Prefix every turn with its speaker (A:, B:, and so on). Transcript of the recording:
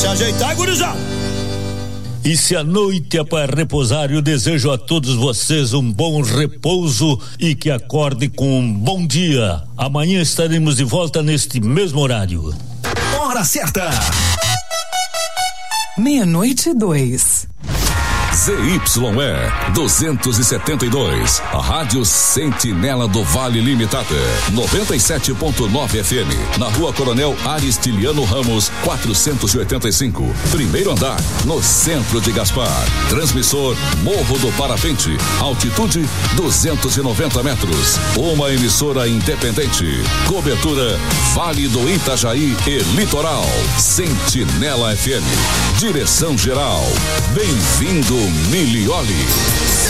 A: ajeitar, gurizada.
B: E se a noite é para repousar, eu desejo a todos vocês um bom repouso e que acorde com um bom dia. Amanhã estaremos de volta neste mesmo horário.
C: Hora certa.
D: 12:02.
E: ZYE 272, a Rádio Sentinela do Vale Limitada, 97.9 FM, na Rua Coronel Aristiliano Ramos, 485, primeiro andar, no centro de Gaspar. Transmissor Morro do Parapente, altitude 290 metros. Uma emissora independente. Cobertura Vale do Itajaí e Litoral. Sentinela FM. Direção geral. Bem-vindo, Milioli.